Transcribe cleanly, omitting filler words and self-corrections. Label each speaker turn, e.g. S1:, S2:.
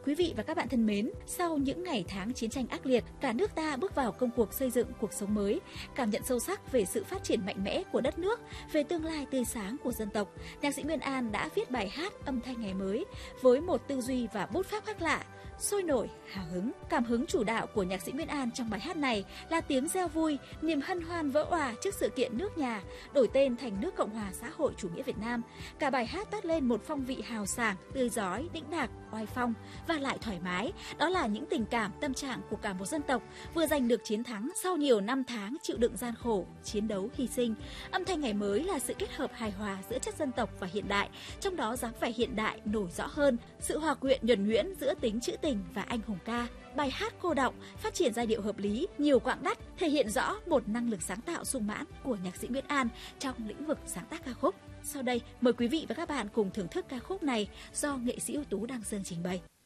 S1: Quý vị và các bạn thân mến, sau những ngày tháng chiến tranh ác liệt, cả nước ta bước vào công cuộc xây dựng cuộc sống mới, cảm nhận sâu sắc về sự phát triển mạnh mẽ của đất nước, về tương lai tươi sáng của dân tộc. Nhạc sĩ Nguyên An đã viết bài hát Âm thanh ngày mới với một tư duy và bút pháp khác lạ, sôi nổi, hào hứng. Cảm hứng chủ đạo của nhạc sĩ Nguyên An trong bài hát này là tiếng reo vui, niềm hân hoan vỡ òa trước sự kiện nước nhà đổi tên thành nước Cộng hòa xã hội chủ nghĩa Việt Nam. Cả bài hát toát lên một phong vị hào sảng, tươi rói, đĩnh đạc, oai phong và lại thoải mái. Đó là những tình cảm, tâm trạng của cả một dân tộc vừa giành được chiến thắng sau nhiều năm tháng chịu đựng gian khổ, chiến đấu, hy sinh. Âm thanh ngày mới là sự kết hợp hài hòa giữa chất dân tộc và hiện đại, trong đó dáng vẻ hiện đại nổi rõ hơn, sự hòa quyện nhuần nhuyễn giữa tính trữ tình và anh hùng ca. Bài hát cô đọng, phát triển giai điệu hợp lý, nhiều quãng đắt, thể hiện rõ một năng lực sáng tạo sung mãn của nhạc sĩ Nguyên An trong lĩnh vực sáng tác ca khúc. Sau đây, mời quý vị và các bạn cùng thưởng thức ca khúc này do nghệ sĩ ưu tú Đăng Dương trình bày.